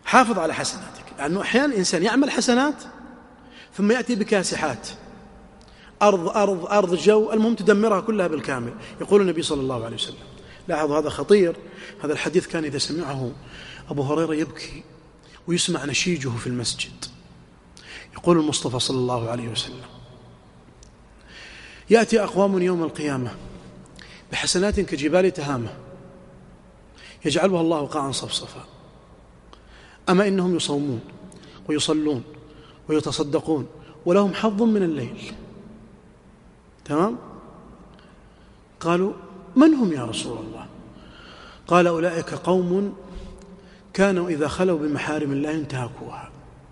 حافظ على حسناتك، لأنه أحيانا الإنسان يعمل حسنات ثم يأتي بكاسحات، أرض جو، المهم تدمرها كلها بالكامل. يقول النبي صلى الله عليه وسلم، لاحظ هذا خطير، هذا الحديث كان إذا سمعه أبو هريرة يبكي ويسمع نشيجه في المسجد. يقول المصطفى صلى الله عليه وسلم: يأتي أقوام يوم القيامة بحسنات كجبال تهامة يجعلها الله قاعا صفصفا، أما إنهم يصومون ويصلون ويتصدقون ولهم حظ من الليل. تمام؟ قالوا: من هم يا رسول الله؟ قال: أولئك قوم كانوا إذا خلوا بمحارم الله انتهكوها.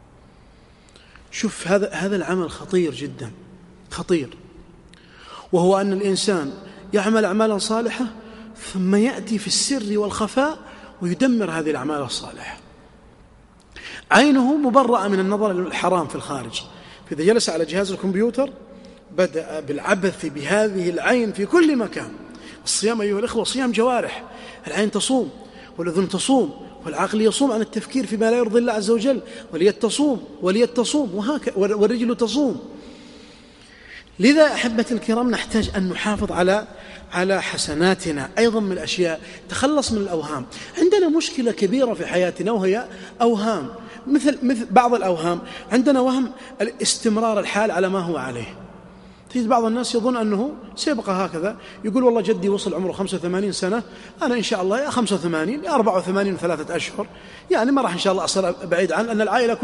شوف، هذا العمل خطير جدا، خطير، وهو أن الإنسان يعمل أعمالا صالحة ثم يأتي في السر والخفاء ويدمر هذه الأعمال الصالحة. عينه مبرأة من النظر للحرام في الخارج، فإذا جلس على جهاز الكمبيوتر بدأ بالعبث بهذه العين في كل مكان. الصيام أيها الإخوة صيام جوارح، العين تصوم والأذن تصوم والعقل يصوم عن التفكير فيما لا يرضي الله عز وجل، واليد تصوم والرجل تصوم. لذا أحبتي الكرام نحتاج أن نحافظ على حسناتنا. أيضا من الأشياء تخلص من الأوهام. عندنا مشكلة كبيرة في حياتنا وهي أوهام، مثل بعض الأوهام. عندنا وهم الاستمرار الحال على ما هو عليه. تجد بعض الناس يظن أنه سيبقى هكذا، يقول: والله جدي وصل عمره 85 سنة، أنا إن شاء الله يا 85 يا 84 3 أشهر، يعني ما راح إن شاء الله أصير بعيد عن، أن العائلة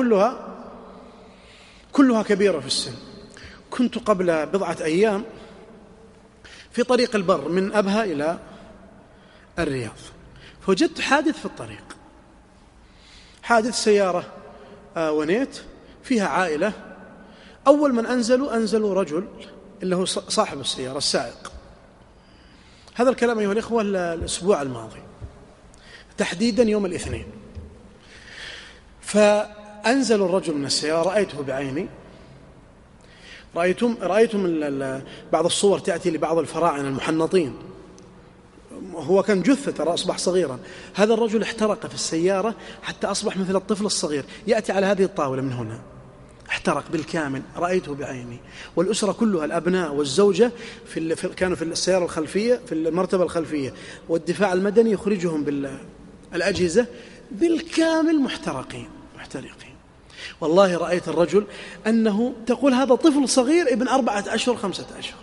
كلها كبيرة في السن. كنت قبل بضعة أيام في طريق البر من أبها إلى الرياض، فوجدت حادث في الطريق، حادث سيارة ونيت فيها عائلة. أول من أنزلوا رجل اللي هو صاحب السيارة السائق. هذا الكلام أيها الإخوة الأسبوع الماضي، تحديدا يوم الاثنين. فأنزل الرجل من السيارة، رأيته بعيني، رأيتم بعض الصور تأتي لبعض الفراعنة المحنطين، هو كان جثة ترى، أصبح صغيرا. هذا الرجل احترق في السيارة حتى أصبح مثل الطفل الصغير، يأتي على هذه الطاولة من هنا، احترق بالكامل، رأيته بعيني. والأسرة كلها، الأبناء والزوجة كانوا في السيارة الخلفية، في المرتبة الخلفية، والدفاع المدني يخرجهم بالأجهزة بالكامل محترقين. والله رأيت الرجل أنه تقول هذا طفل صغير ابن 4 أشهر 5 أشهر.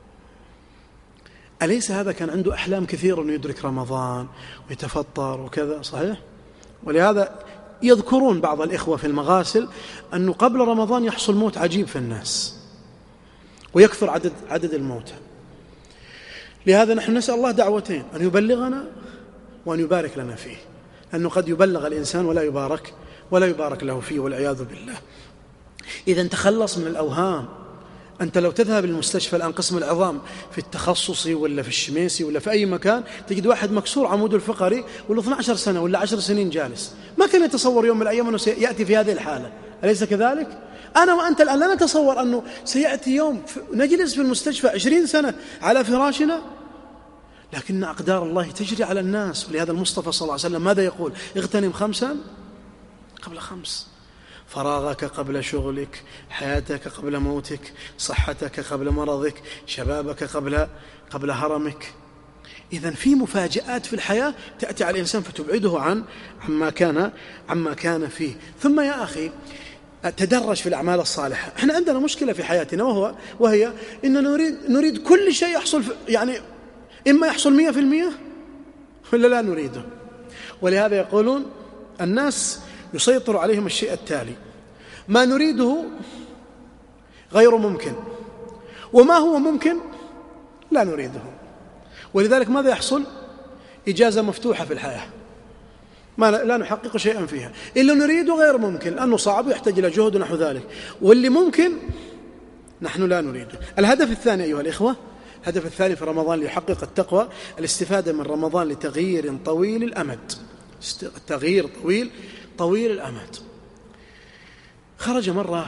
أليس هذا كان عنده أحلام كثيرة أنه يدرك رمضان ويتفطر وكذا؟ صحيح. ولهذا يذكرون بعض الإخوة في المغاسل أنه قبل رمضان يحصل موت عجيب في الناس ويكثر عدد الموتى. لهذا نحن نسأل الله دعوتين: أن يبلغنا وأن يبارك لنا فيه، أنه قد يبلغ الإنسان ولا يبارك له فيه والعياذ بالله. إذا تخلص من الأوهام. أنت لو تذهب للمستشفى الآن قسم العظام في التخصصي ولا في الشميسي ولا في أي مكان، تجد واحد مكسور عموده الفقري ولا 12 سنة ولا 10 سنين جالس، ما كان يتصور يوم من الأيام أنه سيأتي في هذه الحالة. أليس كذلك؟ أنا وأنت الآن لا نتصور أنه سيأتي يوم نجلس في المستشفى 20 سنة على فراشنا، لكن أقدار الله تجري على الناس. ولهذا المصطفى صلى الله عليه وسلم ماذا يقول؟ اغتنم 5 قبل 5: فراغك قبل شغلك، حياتك قبل موتك، صحتك قبل مرضك، شبابك قبل هرمك. إذن في مفاجآت في الحياة تأتي على الإنسان فتبعده عما كان فيه. ثم يا أخي تدرج في الأعمال الصالحة. احنا عندنا مشكلة في حياتنا وهي إننا نريد كل شيء يحصل، يعني إما يحصل 100% ولا لا نريده. ولهذا يقولون الناس يسيطر عليهم الشيء التالي: ما نريده غير ممكن، وما هو ممكن لا نريده. ولذلك ماذا يحصل؟ إجازة مفتوحة في الحياة، لا نحقق شيئا فيها. إلا نريده غير ممكن لأنه صعب ويحتاج إلى جهد ونحو ذلك، واللي ممكن نحن لا نريده. الهدف الثاني أيها الإخوة، الهدف الثاني في رمضان ليحقق التقوى: الاستفادة من رمضان لتغيير طويل الأمد. تغيير طويل الأمد. خرج مرة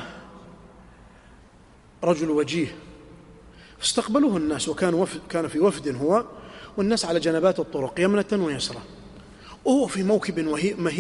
رجل وجيه فاستقبلوه الناس، كان في وفد هو والناس على جنبات الطرق يمنة ويسرى، وهو في موكب مهيب